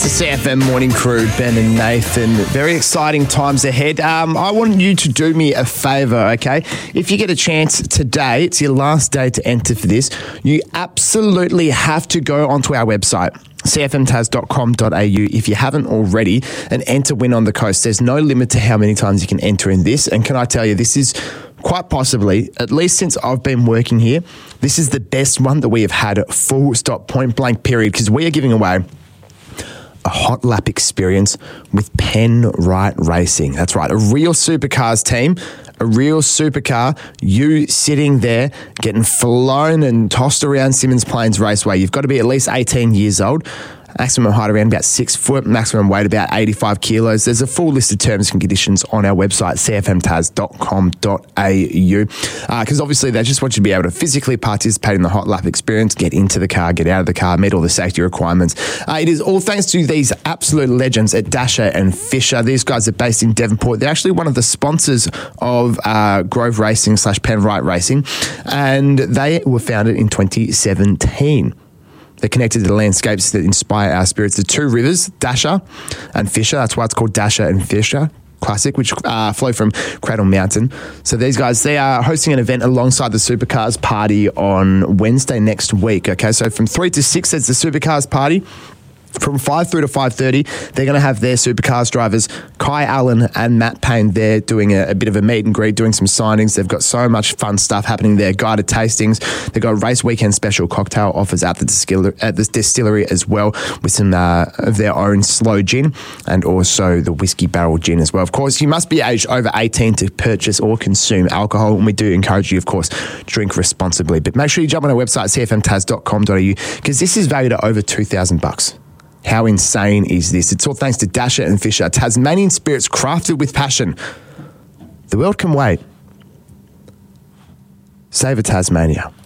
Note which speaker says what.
Speaker 1: CFM Morning Crew, Ben and Nathan. Very exciting times ahead. I want you to do me a favour, okay? If you get a chance today, it's your last day to enter for this, you absolutely have to go onto our website, cfmtas.com.au, if you haven't already, and enter Win on the Coast. There's no limit to how many times you can enter in this. And can I tell you, this is quite possibly, at least since I've been working here, this is the best one that we have had, full stop, point blank period, because we are giving away a hot lap experience with Penrite Racing. That's right, a real supercars team, a real supercar, you sitting there getting flown and tossed around Symmons Plains Raceway. You've got to be at least 18 years old. Maximum height around about 6 foot, maximum weight about 85 kilos. There's a full list of terms and conditions on our website, cfmtas.com.au, because obviously they just want you to be able to physically participate in the hot lap experience, get into the car, get out of the car, meet all the safety requirements. It is all thanks to these absolute legends at Dasher and Fisher. These guys are based in Devonport. They're actually one of the sponsors of Grove Racing / Penrite Racing, and they were founded in 2017. They're connected to the landscapes that inspire our spirits. The two rivers, Dasher and Fisher. That's why it's called Dasher and Fisher Classic, which flow from Cradle Mountain. So these guys, they are hosting an event alongside the Supercars Party on Wednesday next week. Okay, so from 3 to 6, there's the Supercars Party. From 5 through to 5:30, they're going to have their supercars drivers, Kai Allen and Matt Payne, there doing a bit of a meet and greet, doing some signings. They've got so much fun stuff happening there, guided tastings. They've got race weekend special cocktail offers at the distillery as well, with some of their own slow gin and also the whiskey barrel gin as well. Of course, you must be aged over 18 to purchase or consume alcohol, and we do encourage you, of course, drink responsibly. But make sure you jump on our website, cfmtas.com.au, because this is valued at over $2,000. How insane is this? It's all thanks to Dasher and Fisher, Tasmanian spirits crafted with passion. The world can wait. Savour Tasmania.